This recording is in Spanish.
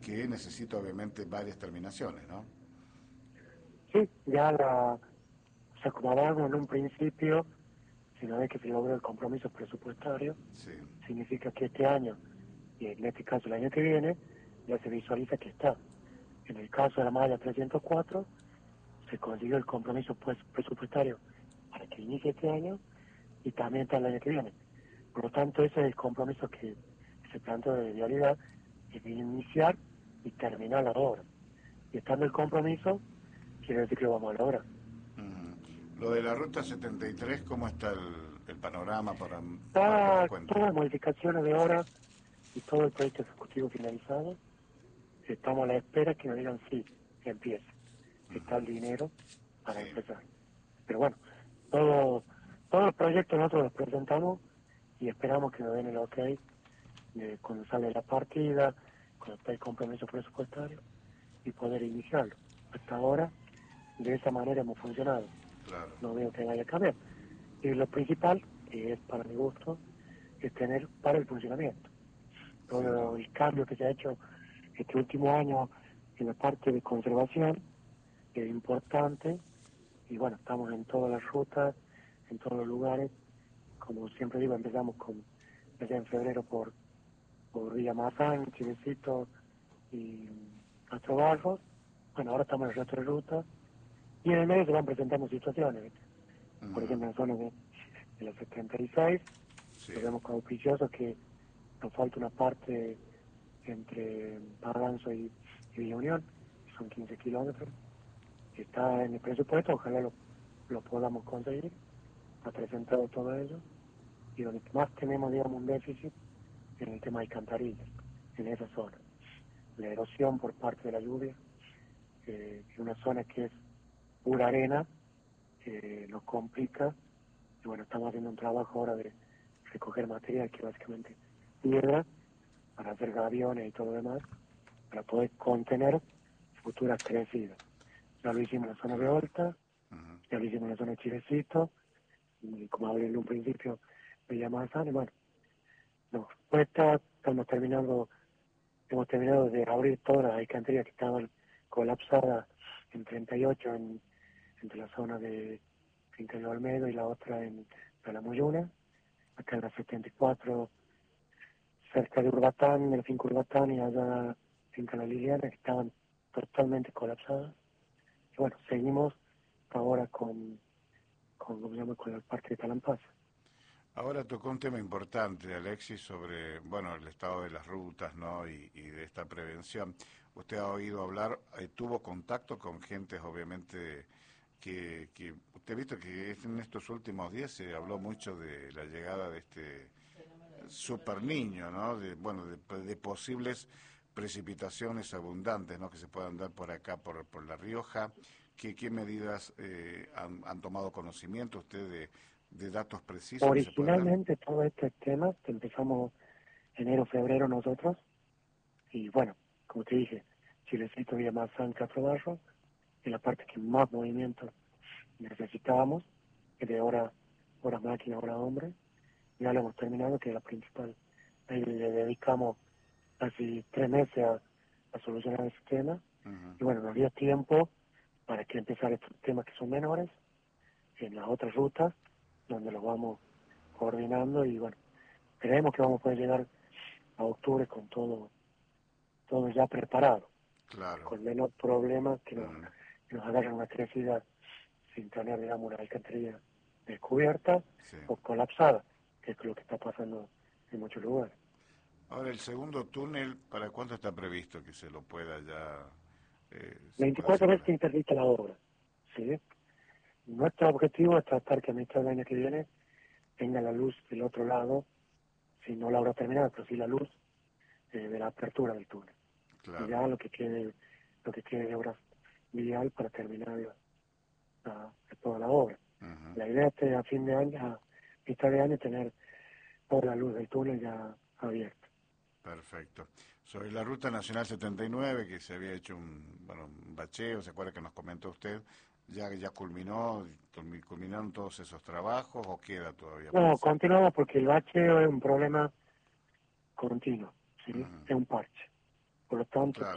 que necesita obviamente varias terminaciones, ¿no? Sí, se acomodaron en un principio, si no es que se logró el compromiso presupuestario, Sí. significa que este año, y en este caso el año que viene, ya se visualiza que está. En el caso de la malla 304, se consiguió el compromiso presupuestario para que inicie este año y también está el año que viene. Por lo tanto, ese es el compromiso que se planteó de vialidad, que es iniciar y terminar la obra. Y estando el compromiso, quiere decir que lo vamos a lograr. Lo de la ruta 73, ¿cómo está el panorama para que nos Está cuente? todas las modificaciones de obra y todo el proyecto ejecutivo finalizado. Estamos a la espera que nos digan sí, que empiece. Está el dinero para Sí. empezar. Pero bueno, todos los proyectos nosotros los presentamos y esperamos que nos den el ok de cuando sale la partida, cuando está el compromiso presupuestario y poder iniciarlo. Hasta ahora, de esa manera hemos funcionado. Claro. No veo que vaya a cambiar. Y lo principal, que es para mi gusto, es tener para el funcionamiento. Sin Todo duda. el cambio que se ha hecho este último año en la parte de conservación es importante y bueno, estamos en todas las rutas, en todos los lugares. Como siempre digo, empezamos allá en febrero por Villa Mazán, Chilecito y Castro Barros. Bueno, ahora estamos en el resto de rutas y en el medio se van presentando situaciones, ¿viste? Por ejemplo, en la zona de los 76, Sí. lo vemos como auspiciosos que nos falta una parte entre Paranzo y Villa Unión, que son 15 kilómetros, que está en el presupuesto, ojalá lo podamos conseguir, ha presentado todo ello, y donde más tenemos, digamos, un déficit en el tema de alcantarillas, en esa zona. La erosión por parte de la lluvia, en una zona que es pura arena, nos complica, y bueno, estamos haciendo un trabajo ahora de recoger material que básicamente piedra, para hacer gaviones y todo lo demás, para poder contener futuras crecidas. Ya lo hicimos en la zona de Claro. Horta, ya lo hicimos en la zona de Chilecito, y como hablé en un principio, Villa Manzana, y bueno, nos cuesta, hemos terminado de abrir todas las alcantarillas que estaban colapsadas en 38 entre la zona de Finca de Olmedo y la otra en la Moyuna, acá en la 74 cerca de Urbatán, el Finca Urbatán y allá Finca La Liliana, que estaban totalmente colapsadas. Y bueno, seguimos ahora ¿cómo se llama? Con el parque de Talampasa. Ahora tocó un tema importante, Alexis, sobre, bueno, el estado de las rutas, ¿no? Y de esta prevención. Usted ha oído hablar, tuvo contacto con gentes, obviamente, que usted ha visto que en estos últimos días se habló mucho de la llegada de este super niño, ¿no? Bueno, de posibles precipitaciones abundantes, ¿no? Que se puedan dar por acá, por La Rioja. ¿Qué medidas han tomado conocimiento usted de datos precisos que se puedan dar? Originalmente todo este tema empezamos enero, febrero nosotros, y bueno, como te dije, Chilecito, Villa Mazán, Castro Barro, en la parte que más movimiento necesitábamos, que de hora máquina, hora hombre, ya lo hemos terminado, que es la principal. Ahí le dedicamos casi 3 meses a solucionar ese tema, y bueno, nos dio tiempo para que empezar estos temas que son menores en las otras rutas, donde los vamos coordinando y bueno, creemos que vamos a poder llegar a octubre con todo ya preparado, Claro. con menos problemas que nos agarren una crecida sin tener, digamos, una alcantarilla descubierta Sí. o colapsada, que es lo que está pasando en muchos lugares. Ahora, el segundo túnel, ¿para cuándo está previsto que se lo pueda ya, se pueda 24 hacer? veces que interdita la obra, ¿sí? Nuestro objetivo es tratar que a mitad del año que viene tenga la luz del otro lado, si no la obra terminada, pero sí la luz de la apertura del túnel. Y Claro. ya lo que quede de obra vial para terminar toda la obra. La idea es a fin de año, a mitad de año, tener toda la luz del túnel ya abierta. Perfecto. Sobre la Ruta Nacional 79, que se había hecho un bacheo, ¿se acuerda que nos comentó usted? ¿Ya culminaron todos esos trabajos o queda todavía por No, hacer? continuamos porque el bacheo es un problema continuo, ¿sí? Es un parche. Por lo tanto, Claro.